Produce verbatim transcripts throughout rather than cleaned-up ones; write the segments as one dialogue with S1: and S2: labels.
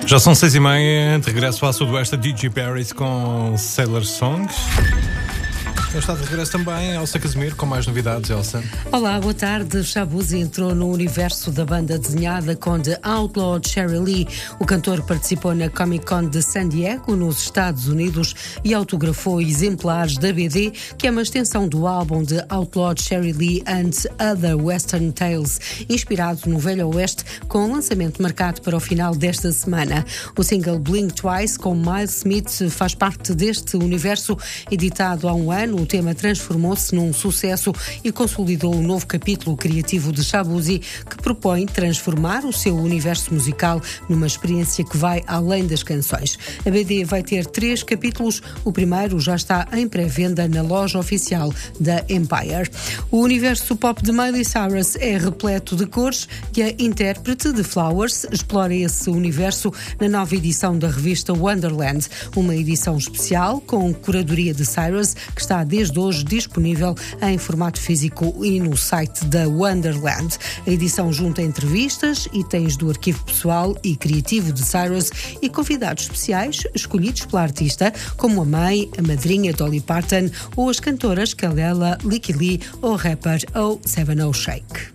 S1: Já são seis e meia, de regresso ao Sudoeste, D J Paris com Sailor Songs. Já está de regresso também Elsa Casimiro com mais novidades, Elsa.
S2: Olá, boa tarde. Shabuzi entrou no universo da banda desenhada com The Outlaw Cherry Lee. O cantor participou na Comic Con de San Diego, nos Estados Unidos, e autografou exemplares da B D, que é uma extensão do álbum The Outlaw Cherry Lee and Other Western Tales, inspirado no Velho Oeste, com um lançamento marcado para o final desta semana. O single Blink Twice, com Miles Smith, faz parte deste universo, editado há um ano. O tema transformou-se num sucesso e consolidou um novo capítulo criativo de Shabuzi, que propõe transformar o seu universo musical numa experiência que vai além das canções. A B D vai ter três capítulos. O primeiro já está em pré-venda na loja oficial da Empire. O universo pop de Miley Cyrus é repleto de cores e a intérprete de Flowers explora esse universo na nova edição da revista Wonderland, uma edição especial com curadoria de Cyrus, que está desde hoje disponível em formato físico e no site da Wonderland. A edição junta entrevistas, itens do arquivo pessoal e criativo de Cyrus e convidados especiais escolhidos pela artista, como a mãe, a madrinha Dolly Parton ou as cantoras Kalela, Licky Lee ou rapper O sete O Shake.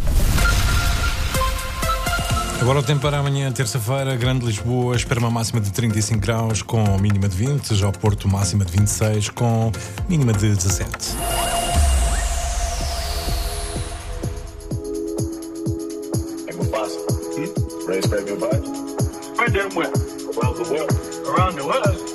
S1: Agora o tempo para amanhã, terça-feira, Grande Lisboa, espera uma máxima de trinta e cinco graus com mínima de vinte, já o Porto máxima de vinte e seis com mínima de dezassete.
S3: Around the world. Around the world.